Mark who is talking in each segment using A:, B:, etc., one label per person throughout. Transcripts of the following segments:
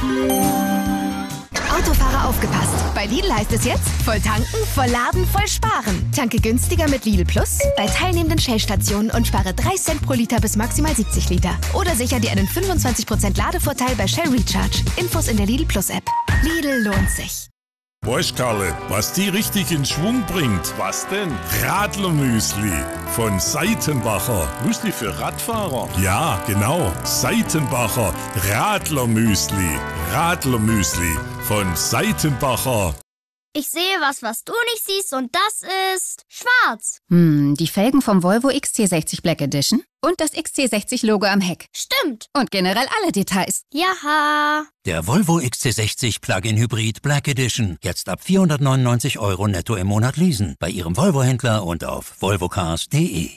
A: Autofahrer aufgepasst. Bei Lidl heißt es jetzt, voll tanken, voll laden, voll sparen. Tanke günstiger mit Lidl Plus bei teilnehmenden Shell-Stationen und spare 3 Cent pro Liter bis maximal 70 Liter. Oder sicher dir einen 25% Ladevorteil bei Shell Recharge. Infos in der Lidl Plus App. Lidl lohnt sich.
B: Weißt Karle, was die richtig in Schwung bringt?
C: Was denn?
B: Radlermüsli von Seitenbacher.
C: Müsli für Radfahrer?
B: Ja, genau. Seitenbacher Radlermüsli. Radlermüsli von Seitenbacher.
D: Ich sehe was du nicht siehst und das ist schwarz.
E: Die Felgen vom Volvo XC60 Black Edition und das XC60-Logo am Heck.
D: Stimmt.
E: Und generell alle Details.
D: Jaha.
F: Der Volvo XC60 Plug-in Hybrid Black Edition. Jetzt ab 499 € netto im Monat leasen. Bei Ihrem Volvo-Händler und auf volvocars.de.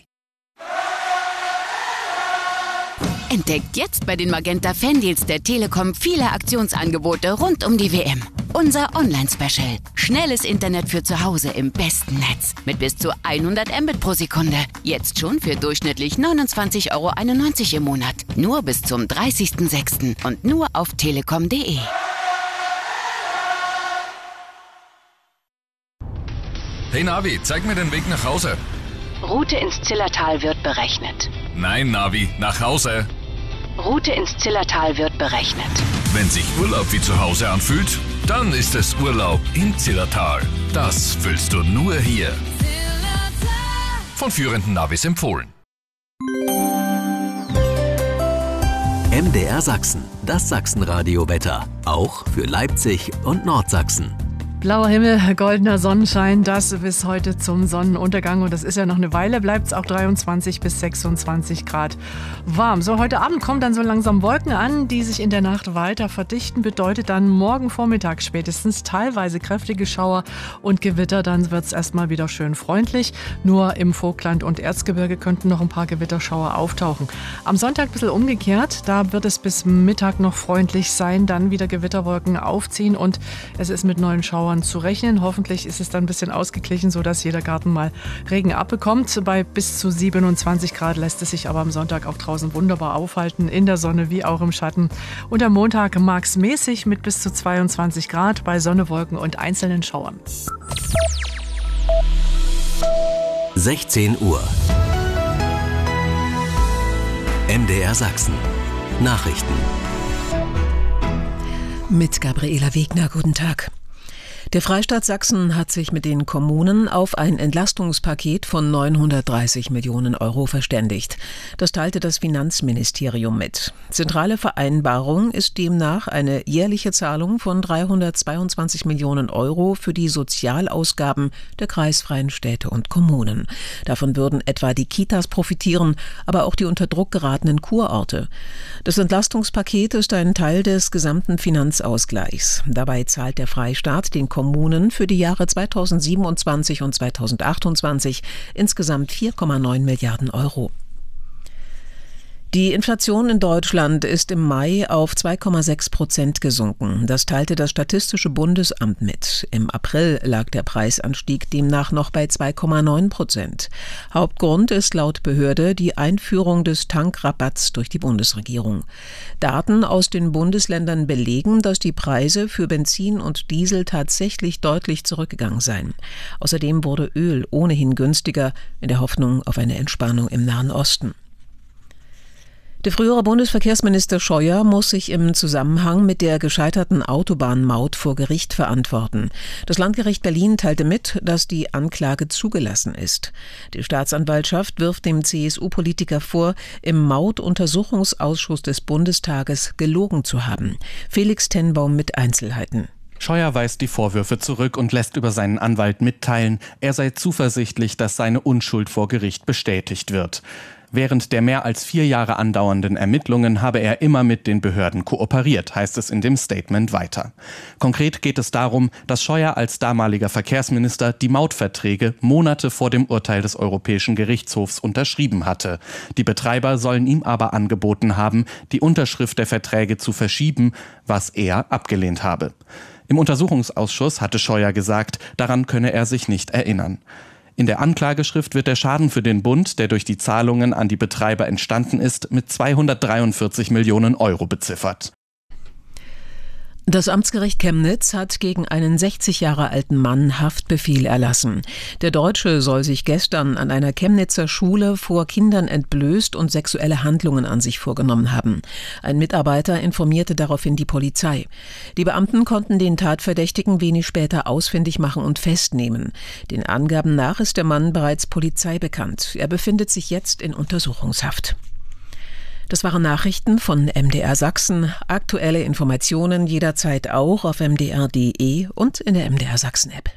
E: Entdeckt jetzt bei den Magenta Fandeals der Telekom viele Aktionsangebote rund um die WM. Unser Online-Special. Schnelles Internet für zu Hause im besten Netz. Mit bis zu 100 Mbit pro Sekunde. Jetzt schon für durchschnittlich 29,91 € im Monat. Nur bis zum 30.06. und nur auf telekom.de.
G: Hey Navi, zeig mir den Weg nach Hause.
E: Route ins Zillertal wird berechnet.
G: Nein, Navi, nach Hause.
E: Route ins Zillertal wird berechnet.
G: Wenn sich Urlaub wie zu Hause anfühlt, dann ist es Urlaub im Zillertal. Das fühlst du nur hier. Von führenden Navis empfohlen.
H: MDR Sachsen, das Sachsenradio-Wetter. Auch für Leipzig und Nordsachsen.
I: Blauer Himmel, goldener Sonnenschein, das bis heute zum Sonnenuntergang. Und das ist ja noch eine Weile, bleibt es auch 23 bis 26 Grad warm. So, heute Abend kommen dann so langsam Wolken an, die sich in der Nacht weiter verdichten. Bedeutet dann morgen Vormittag spätestens teilweise kräftige Schauer und Gewitter. Dann wird es erstmal wieder schön freundlich. Nur im Vogtland und Erzgebirge könnten noch ein paar Gewitterschauer auftauchen. Am Sonntag ein bisschen umgekehrt. Da wird es bis Mittag noch freundlich sein. Dann wieder Gewitterwolken aufziehen und es ist mit neuen Schauern zu rechnen. Hoffentlich ist es dann ein bisschen ausgeglichen, sodass jeder Garten mal Regen abbekommt. Bei bis zu 27 Grad lässt es sich aber am Sonntag auch draußen wunderbar aufhalten, in der Sonne wie auch im Schatten. Und am Montag mag es mäßig mit bis zu 22 Grad bei Sonne, Wolken und einzelnen Schauern.
H: 16 Uhr. MDR Sachsen. Nachrichten.
J: Mit Gabriela Wegner, guten Tag. Der Freistaat Sachsen hat sich mit den Kommunen auf ein Entlastungspaket von 930 Millionen € verständigt. Das teilte das Finanzministerium mit. Zentrale Vereinbarung ist demnach eine jährliche Zahlung von 322 Millionen € für die Sozialausgaben der kreisfreien Städte und Kommunen. Davon würden etwa die Kitas profitieren, aber auch die unter Druck geratenen Kurorte. Das Entlastungspaket ist ein Teil des gesamten Finanzausgleichs. Dabei zahlt der Freistaat den Kommunen für die Jahre 2027 und 2028 insgesamt 4,9 Milliarden €. Die Inflation in Deutschland ist im Mai auf 2,6% gesunken. Das teilte das Statistische Bundesamt mit. Im April lag der Preisanstieg demnach noch bei 2,9%. Hauptgrund ist laut Behörde die Einführung des Tankrabatts durch die Bundesregierung. Daten aus den Bundesländern belegen, dass die Preise für Benzin und Diesel tatsächlich deutlich zurückgegangen seien. Außerdem wurde Öl ohnehin günstiger, in der Hoffnung auf eine Entspannung im Nahen Osten. Der frühere Bundesverkehrsminister Scheuer muss sich im Zusammenhang mit der gescheiterten Autobahnmaut vor Gericht verantworten. Das Landgericht Berlin teilte mit, dass die Anklage zugelassen ist. Die Staatsanwaltschaft wirft dem CSU-Politiker vor, im Mautuntersuchungsausschuss des Bundestages gelogen zu haben. Felix Tenbaum mit Einzelheiten.
K: Scheuer weist die Vorwürfe zurück und lässt über seinen Anwalt mitteilen, er sei zuversichtlich, dass seine Unschuld vor Gericht bestätigt wird. Während der mehr als 4 Jahre andauernden Ermittlungen habe er immer mit den Behörden kooperiert, heißt es in dem Statement weiter. Konkret geht es darum, dass Scheuer als damaliger Verkehrsminister die Mautverträge Monate vor dem Urteil des Europäischen Gerichtshofs unterschrieben hatte. Die Betreiber sollen ihm aber angeboten haben, die Unterschrift der Verträge zu verschieben, was er abgelehnt habe. Im Untersuchungsausschuss hatte Scheuer gesagt, daran könne er sich nicht erinnern. In der Anklageschrift wird der Schaden für den Bund, der durch die Zahlungen an die Betreiber entstanden ist, mit 243 Millionen € beziffert.
J: Das Amtsgericht Chemnitz hat gegen einen 60 Jahre alten Mann Haftbefehl erlassen. Der Deutsche soll sich gestern an einer Chemnitzer Schule vor Kindern entblößt und sexuelle Handlungen an sich vorgenommen haben. Ein Mitarbeiter informierte daraufhin die Polizei. Die Beamten konnten den Tatverdächtigen wenig später ausfindig machen und festnehmen. Den Angaben nach ist der Mann bereits Polizei bekannt. Er befindet sich jetzt in Untersuchungshaft. Das waren Nachrichten von MDR Sachsen. Aktuelle Informationen jederzeit auch auf mdr.de und in der MDR Sachsen App.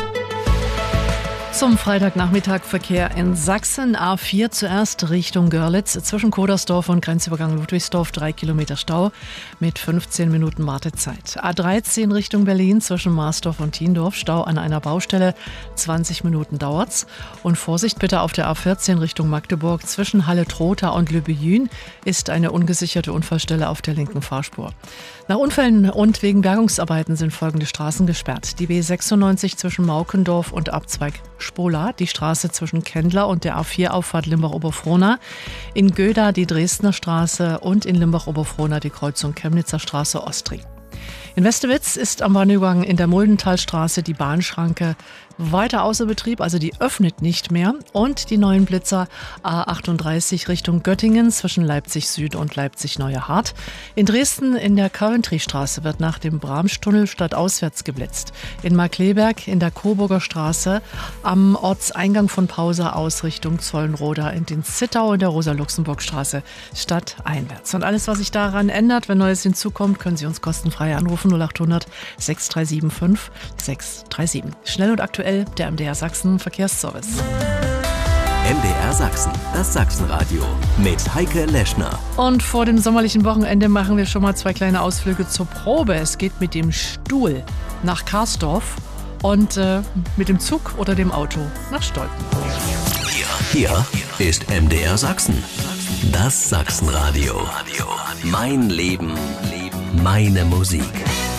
I: Zum Freitagnachmittag Verkehr in Sachsen. A4 zuerst Richtung Görlitz. Zwischen Kodersdorf und Grenzübergang Ludwigsdorf 3 Kilometer Stau mit 15 Minuten Wartezeit. A13 Richtung Berlin zwischen Marsdorf und Tiendorf. Stau an einer Baustelle. 20 Minuten dauert's. Und Vorsicht bitte auf der A14 Richtung Magdeburg. Zwischen Halle-Trotha und Lübbejün ist eine ungesicherte Unfallstelle auf der linken Fahrspur. Nach Unfällen und wegen Bergungsarbeiten sind folgende Straßen gesperrt. Die B96 zwischen Maukendorf und Abzweig Spola, die Straße zwischen Kendler und der A4-Auffahrt Limbach-Oberfrohna, in Göda die Dresdner Straße und in Limbach-Oberfrohna die Kreuzung Chemnitzer Straße Ostring. In Westewitz ist am Bahnübergang in der Muldentalstraße die Bahnschranke weiter außer Betrieb, also die öffnet nicht mehr. Und die neuen Blitzer A38 Richtung Göttingen zwischen Leipzig Süd und Leipzig Neue Hart. In Dresden in der Coventry-Straße wird nach dem Bramstunnel stadtauswärts geblitzt. In Markleberg in der Coburger Straße am Ortseingang von Pausa aus Richtung Zollenroda in den Zittau in der Rosa-Luxemburg-Straße stadteinwärts. Und alles, was sich daran ändert, wenn Neues hinzukommt, können Sie uns kostenfrei anrufen 0800 6375 637. Schnell und aktuell der MDR Sachsen Verkehrsservice.
H: MDR Sachsen, das Sachsenradio mit Heike Leschner.
I: Und vor dem sommerlichen Wochenende machen wir schon mal 2 kleine Ausflüge zur Probe. Es geht mit dem Stuhl nach Karsdorf und mit dem Zug oder dem Auto nach Stolpen.
H: Hier ist MDR Sachsen, das Sachsenradio. Mein Leben, meine Musik.